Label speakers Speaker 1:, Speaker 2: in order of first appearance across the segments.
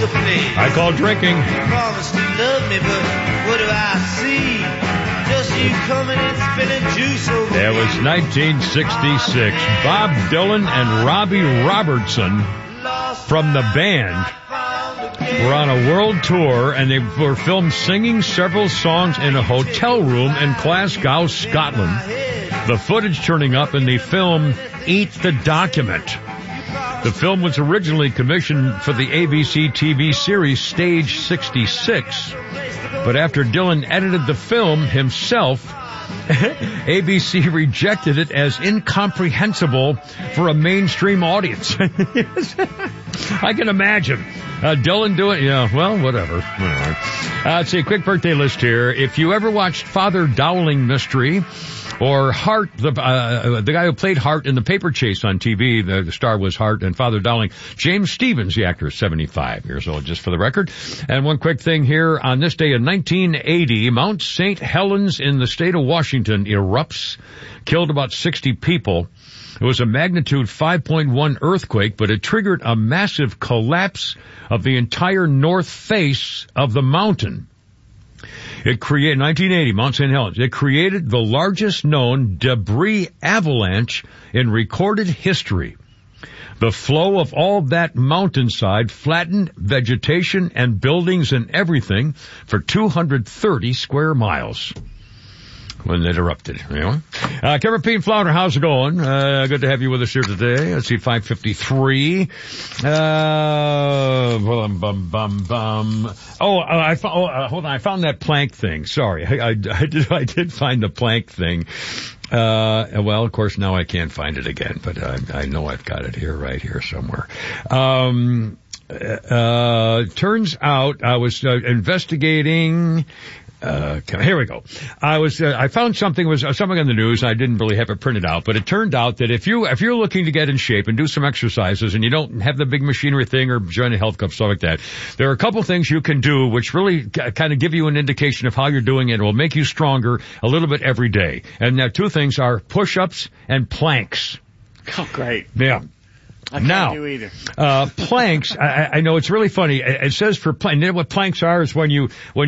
Speaker 1: the place.
Speaker 2: I call drinking.
Speaker 1: You promised to love me, but what do I see? Just you coming and spilling juice over me.
Speaker 2: It was 1966. Bob Dylan and Robbie Robertson from the band were on a world tour, and they were filmed singing several songs in a hotel room in Glasgow, Scotland. The footage turning up in the film Eat the Document. The film was originally commissioned for the ABC TV series Stage 66, but after Dylan edited the film himself, ABC rejected it as incomprehensible for a mainstream audience. I can imagine. Dylan doing, well, whatever. Let's see, quick birthday list here. If you ever watched Father Dowling Mystery, or Hart, the guy who played Hart in The Paper Chase on TV, the star was Hart, and Father Dowling. James Stevens, the actor, is 75 years old, just for the record. And one quick thing here, on this day in 1980, Mount St. Helens in the state of Washington erupts, killed about 60 people. It was a magnitude 5.1 earthquake, but it triggered a massive collapse of the entire north face of the mountain. It created, 1980, Mount St. Helens, it created the largest known debris avalanche in recorded history. The flow of all that mountainside flattened vegetation and buildings and everything for 230 square miles. When it erupted, Kevin P. Flounder, how's it going? Good to have you with us here today. Let's see, 5:53. Hold on, I found that plank thing. Sorry, I did find the plank thing. Well, of course, now I can't find it again, but I know I've got it here, right here somewhere. Turns out I was investigating. Here we go. I found something on the news, and I didn't really have it printed out, but it turned out that if you're looking to get in shape and do some exercises and you don't have the big machinery thing or join a health club, stuff like that, there are a couple things you can do which really kind of give you an indication of how you're doing it. It will make you stronger a little bit every day. And now two things are push-ups and planks.
Speaker 3: Oh, great.
Speaker 2: Yeah.
Speaker 3: I can't do either.
Speaker 2: Planks, I know it's really funny. It says for planks, you know what planks are is when you line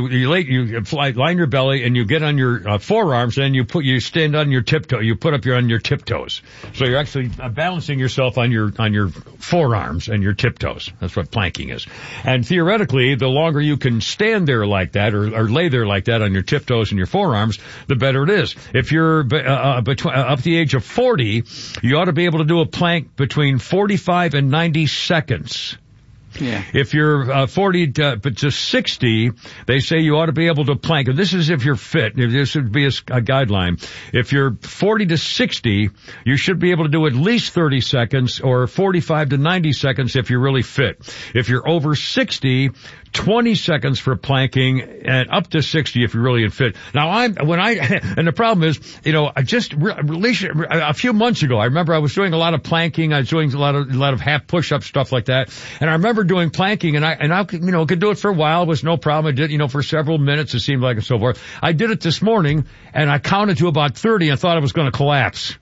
Speaker 2: your belly and you get on your forearms and you stand on your tiptoe, you put up on your tiptoes. So you're actually balancing yourself on your forearms and your tiptoes. That's what planking is. And theoretically, the longer you can stand there like that or lay there like that on your tiptoes and your forearms, the better it is. If you're up to the age of 40, you ought to be able to do a plank between 45 and 90 seconds.
Speaker 3: Yeah.
Speaker 2: If you're 40 to 60, they say you ought to be able to plank. And this is if you're fit. This would be a guideline. If you're 40 to 60, you should be able to do at least 30 seconds or 45 to 90 seconds if you're really fit. If you're over 60, 20 seconds for planking and up to 60 if you're really fit. Now and the problem is, I just released a few months ago, I remember I was doing a lot of planking. I was doing a lot of half push-ups, stuff like that. And I remember doing planking and I could do it for a while. It was no problem. I did, for several minutes, it seemed like, and so forth. I did it this morning and I counted to about 30 and thought I was going to collapse.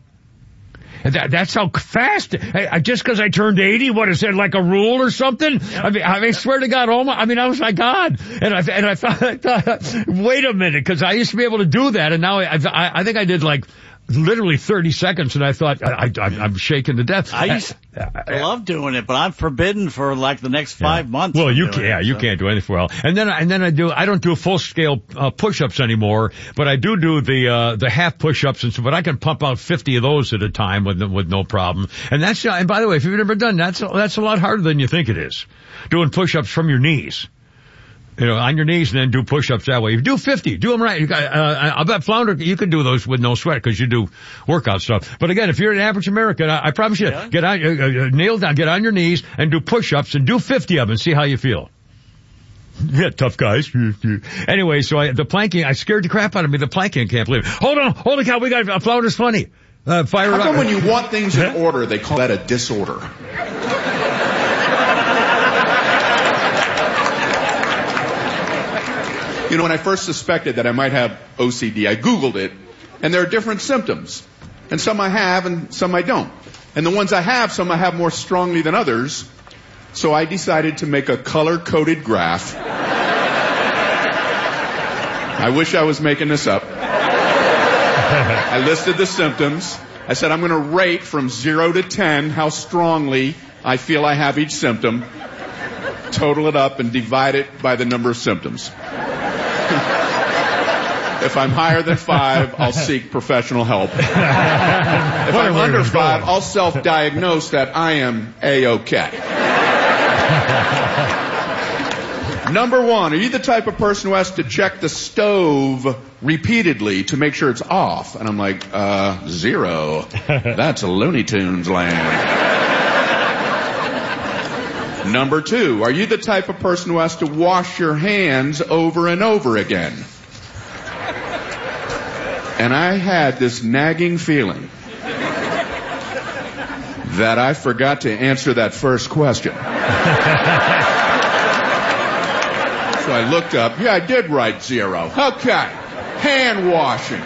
Speaker 2: That's how fast. Just because I turned 80, what is it, like a rule or something? Yep. I swear to God, I was like, God. And I thought, wait a minute, because I used to be able to do that, and now I think I did like literally 30 seconds, and I thought, I'm shaking to death.
Speaker 3: I love doing it, but I'm forbidden for like the next 5 months.
Speaker 2: Well, you can't do anything for a while. And then I don't do full scale push-ups anymore, but I do the half push-ups, and so, but I can pump out 50 of those at a time with no problem. And and by the way, if you've never done that, that's a lot harder than you think it is. Doing push-ups from your knees. On your knees and then do push-ups that way. If you do 50, do them right. I'll bet, Flounder, you can do those with no sweat because you do workout stuff. But again, if you're an average American, I promise you, get on, kneel down, get on your knees and do push-ups and do 50 of them and see how you feel. Yeah, tough guys. Anyway, so the planking, I scared the crap out of me. The planking, I can't believe it. Hold on, cow, we got, Flounder's funny.
Speaker 4: How come when you want things in order, they call that a disorder? When I first suspected that I might have OCD, I Googled it, and there are different symptoms. And some I have, and some I don't. And the ones I have, some I have more strongly than others. So I decided to make a color-coded graph. I wish I was making this up. I listed the symptoms. I said I'm going to rate from 0 to 10 how strongly I feel I have each symptom, total it up, and divide it by the number of symptoms. If I'm higher than 5, I'll seek professional help. If I'm under 5, I'll self-diagnose that I am A-OK. Number 1, are you the type of person who has to check the stove repeatedly to make sure it's off? And I'm like, 0. That's a Looney Tunes land. Number 2, are you the type of person who has to wash your hands over and over again? And I had this nagging feeling that I forgot to answer that first question. So I looked up. Yeah, I did write 0. Okay. Hand washing.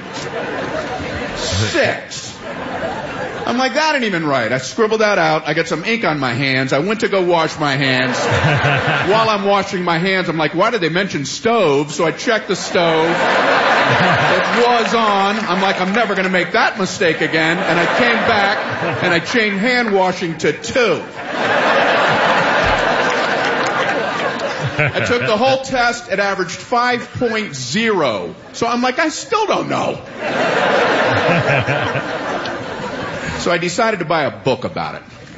Speaker 4: 6. I'm like, that ain't even right. I scribbled that out. I got some ink on my hands. I went to go wash my hands. While I'm washing my hands, I'm like, why did they mention stove? So I checked the stove. It was on. I'm like, I'm never going to make that mistake again. And I came back and I changed hand washing to 2. I took the whole test. It averaged 5.0. So I'm like, I still don't know. So I decided to buy a book about it.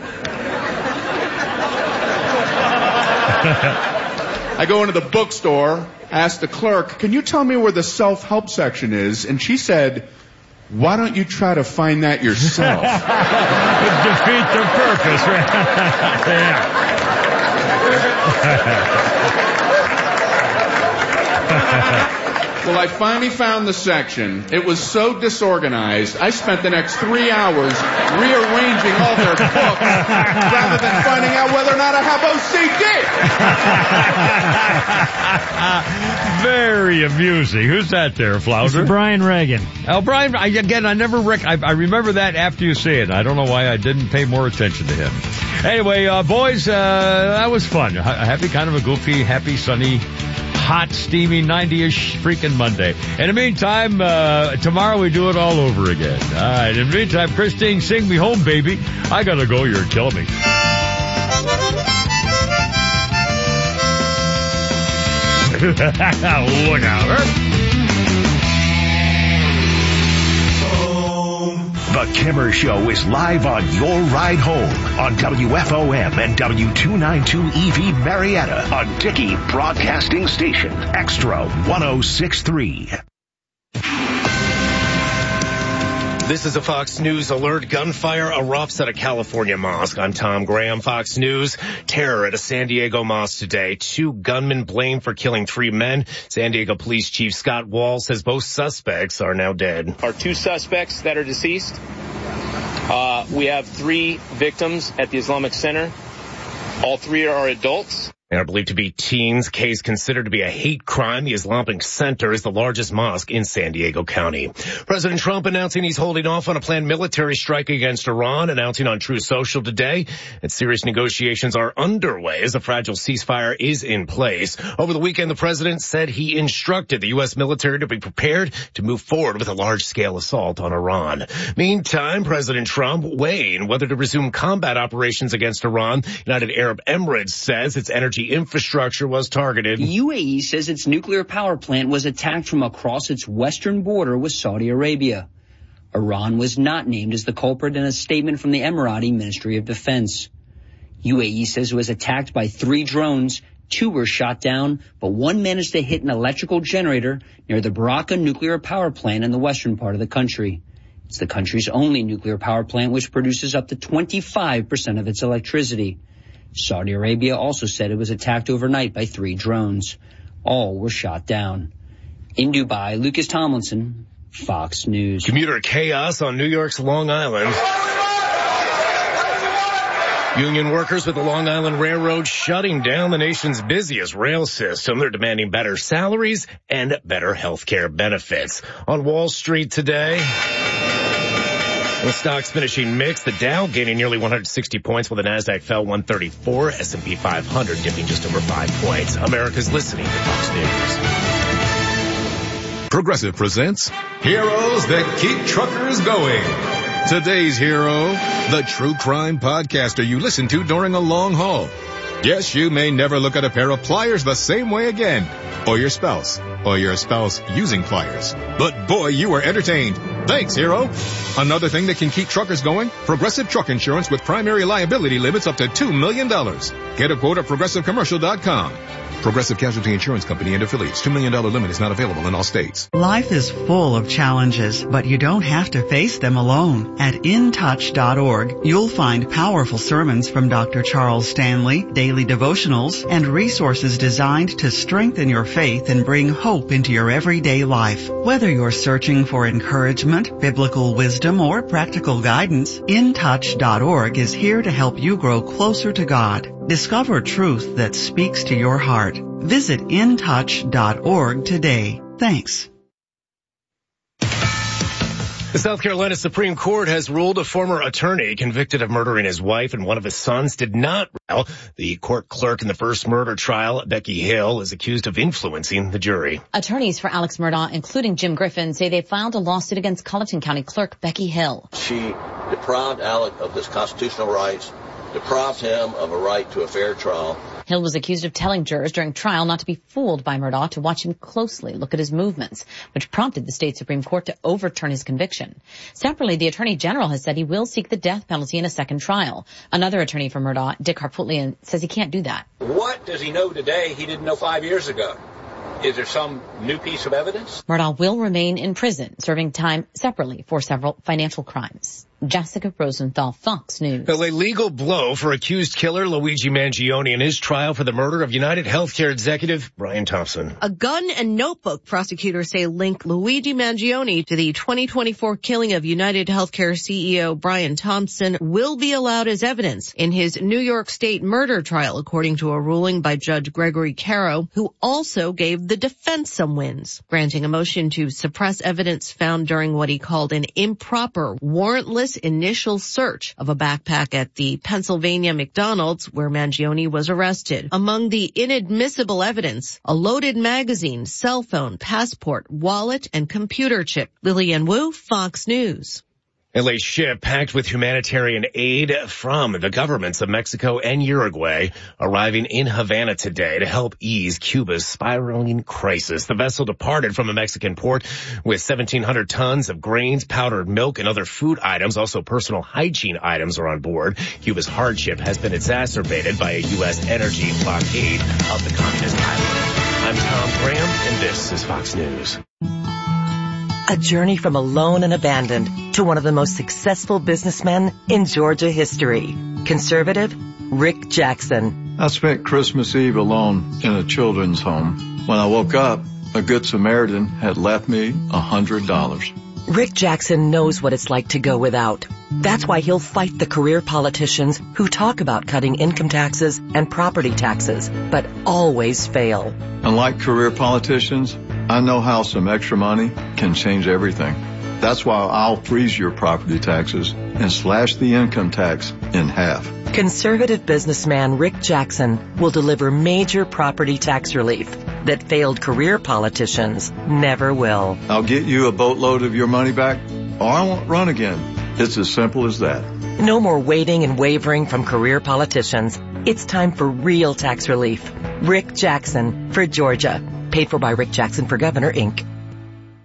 Speaker 4: I go into the bookstore, ask the clerk, can you tell me where the self-help section is? And she said, why don't you try to find that yourself?
Speaker 2: Defeat the purpose, right?
Speaker 4: Well, I finally found the section. It was so disorganized, I spent the next 3 hours rearranging all their books rather than finding out whether or not I have OCD.
Speaker 2: Very amusing. Who's that there, Flounder?
Speaker 5: Mr. Brian Reagan.
Speaker 2: Oh, Brian, I remember that after you say it. I don't know why I didn't pay more attention to him. Anyway, boys, that was fun. Happy, kind of a goofy, happy, sunny, hot, steamy, 90-ish freaking Monday. In the meantime, tomorrow we do it all over again. All right. In the meantime, Christine, sing me home, baby. I gotta go. You're killing me. Look out.
Speaker 6: The Kimmer Show is live on your ride home on WFOM and W292EV Marietta on Dickey Broadcasting Station, Extra 106.3.
Speaker 7: This is a Fox News alert. Gunfire erupts at a California mosque. I'm Tom Graham, Fox News. Terror at a San Diego mosque today. 2 gunmen blamed for killing 3 men. San Diego Police Chief Scott Wall says both suspects are now dead.
Speaker 8: Our 2 suspects that are deceased. We have 3 victims at the Islamic Center. All 3 are adults.
Speaker 7: They are believed to be teens. Case considered to be a hate crime. The Islamic Center is the largest mosque in San Diego County. President Trump announcing he's holding off on a planned military strike against Iran, announcing on Truth Social today that serious negotiations are underway as a fragile ceasefire is in place. Over the weekend, the president said he instructed the U.S. military to be prepared to move forward with a large-scale assault on Iran. Meantime, President Trump weighing whether to resume combat operations against Iran. United Arab Emirates says its energy infrastructure was targeted.
Speaker 9: The UAE says its nuclear power plant was attacked from across its western border with Saudi Arabia. Iran was not named as the culprit in a statement from the Emirati Ministry of Defense. UAE says it was attacked by 3 drones. 2 were shot down, but 1 managed to hit an electrical generator near the Baraka nuclear power plant in the western part of the country. It's the country's only nuclear power plant, which produces up to 25% of its electricity. Saudi Arabia also said it was attacked overnight by 3 drones. All were shot down. In Dubai, Lucas Tomlinson, Fox News.
Speaker 7: Commuter chaos on New York's Long Island. Union workers with the Long Island Railroad shutting down the nation's busiest rail system. They're demanding better salaries and better health care benefits. On Wall Street today, The stocks finishing mixed. The Dow gaining nearly 160 points, while the Nasdaq fell 134. S&P 500 dipping just over 5 points. America's listening to Fox News.
Speaker 5: Progressive presents Heroes That Keep Truckers Going. Today's hero, the true crime podcaster you listen to during a long haul. Yes, you may never look at a pair of pliers the same way again. Or your spouse using pliers. But boy, you were entertained. Thanks, hero. Another thing that can keep truckers going, Progressive Truck Insurance with primary liability limits up to $2 million. Get a quote at progressivecommercial.com. Progressive Casualty Insurance Company and affiliates. $2 million limit is not available in all states.
Speaker 10: Life is full of challenges, but you don't have to face them alone. At intouch.org, you'll find powerful sermons from Dr. Charles Stanley, daily devotionals, and resources designed to strengthen your faith and bring hope into your everyday life. Whether you're searching for encouragement, biblical wisdom, or practical guidance, intouch.org is here to help you grow closer to God. Discover truth that speaks to your heart. Visit intouch.org today. Thanks.
Speaker 7: The South Carolina Supreme Court has ruled a former attorney convicted of murdering his wife and one of his sons did not. The court clerk in the first murder trial, Becky Hill, is accused of influencing the jury.
Speaker 11: Attorneys for Alex Murdaugh, including Jim Griffin, say they filed a lawsuit against Colleton County Clerk Becky Hill.
Speaker 12: She deprived Alec of his constitutional rights, deprived him of a right to a fair trial.
Speaker 11: Hill was accused of telling jurors during trial not to be fooled by Murdaugh, to watch him closely, look at his movements, which prompted the state Supreme Court to overturn his conviction. Separately, the Attorney General has said he will seek the death penalty in a second trial. Another attorney for Murdaugh, Dick Harpootlian, says he can't do that.
Speaker 13: What does he know today he didn't know 5 years ago? Is there some new piece of evidence?
Speaker 11: Murdaugh will remain in prison, serving time separately for several financial crimes. Jessica Rosenthal, Fox News.
Speaker 7: A legal blow for accused killer Luigi Mangione in his trial for the murder of United Healthcare executive Brian Thompson.
Speaker 14: A gun and notebook, prosecutors say, link Luigi Mangione to the 2024 killing of United Healthcare CEO Brian Thompson will be allowed as evidence in his New York State murder trial, according to a ruling by Judge Gregory Caro, who also gave the defense some wins, granting a motion to suppress evidence found during what he called an improper, warrantless initial search of a backpack at the Pennsylvania McDonald's where Mangione was arrested. Among the inadmissible evidence, a loaded magazine, cell phone, passport, wallet, and computer chip. Lillian Wu, Fox News.
Speaker 7: LA ship packed with humanitarian aid from the governments of Mexico and Uruguay arriving in Havana today to help ease Cuba's spiraling crisis. The vessel departed from a Mexican port with 1,700 tons of grains, powdered milk, and other food items. Also, personal hygiene items are on board. Cuba's hardship has been exacerbated by a U.S. energy blockade of the communist island. I'm Tom Graham, and this is Fox News.
Speaker 15: A journey from alone and abandoned to one of the most successful businessmen in Georgia history. Conservative Rick Jackson.
Speaker 16: I spent Christmas Eve alone in a children's home. When I woke up, a Good Samaritan had left me $100.
Speaker 15: Rick Jackson knows what it's like to go without. That's why he'll fight the career politicians who talk about cutting income taxes and property taxes, but always fail.
Speaker 16: Unlike career politicians, I know how some extra money can change everything. That's why I'll freeze your property taxes and slash the income tax in half.
Speaker 15: Conservative businessman Rick Jackson will deliver major property tax relief that failed career politicians never will.
Speaker 16: I'll get you a boatload of your money back, or I won't run again. It's as simple as that.
Speaker 15: No more waiting and wavering from career politicians. It's time for real tax relief. Rick Jackson for Georgia. Paid for by Rick Jackson for Governor, Inc.